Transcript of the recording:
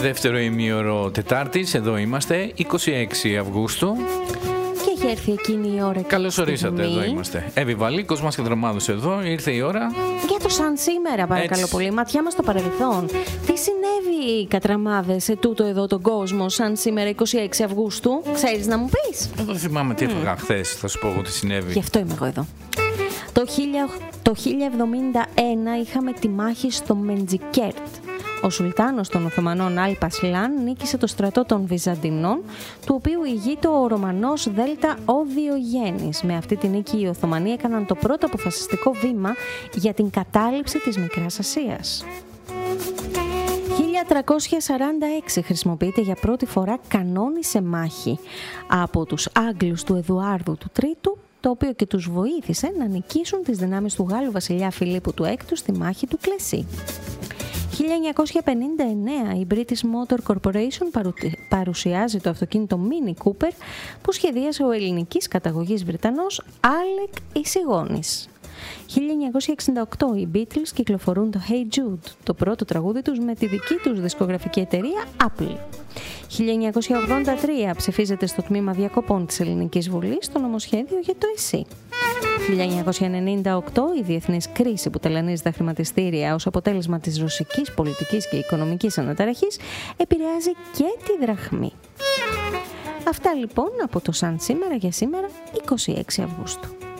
Δεύτερο ημίωρο Τετάρτης, εδώ είμαστε, 26 Αυγούστου. Και έχει έρθει εκείνη η ώρα. Καλώς ορίσατε, εδώ είμαστε. Εύη Βαλίκος, μας Κεντρομάδος εδώ, ήρθε η ώρα. Για το σαν σήμερα, παρακαλώ πολύ. Ματιά μας στο παρελθόν. Τι συνέβη, Κατραμάδες, σε τούτο εδώ τον κόσμο, σαν σήμερα 26 Αυγούστου? Ξέρεις να μου πεις? Δεν θυμάμαι τι έφαγα χθες, θα σου πω εγώ τι συνέβη. Γι' αυτό είμαι εγώ εδώ. Το 1071 είχαμε τη μάχη στο Μεντζικέρτ. Ο Σουλτάνος των Οθωμανών Αλ-Πασλάν νίκησε το στρατό των Βυζαντινών, του οποίου ηγείται ο Ρωμανός Δέλτα ο Διογέννης. Με αυτή τη νίκη οι Οθωμανοί έκαναν το πρώτο αποφασιστικό βήμα για την κατάληψη της Μικράς Ασίας. 1346 χρησιμοποιείται για πρώτη φορά κανόνι σε μάχη από τους Άγγλους του Εδουάρδου του Τρίτου, το οποίο και τους βοήθησε να νικήσουν τις δυνάμεις του Γάλλου βασιλιά Φιλίππου του Έκτου στη μάχη του Κλεσί. 1959 η British Motor Corporation παρουσιάζει το αυτοκίνητο Mini Cooper που σχεδίασε ο ελληνικής καταγωγής Βρετανός Άλεκ Ισηγόνης. 1968 οι Beatles κυκλοφορούν το Hey Jude, το πρώτο τραγούδι τους με τη δική τους δισκογραφική εταιρεία Apple. 1983 ψηφίζεται στο τμήμα διακοπών της Ελληνικής Βουλής το νομοσχέδιο για το ΕΣΥ. 1998 η διεθνής κρίση που ταλανίζει τα χρηματιστήρια ως αποτέλεσμα της ρωσικής πολιτικής και οικονομικής αναταραχής επηρεάζει και τη δραχμή. Αυτά λοιπόν από το σαν σήμερα για σήμερα 26 Αυγούστου.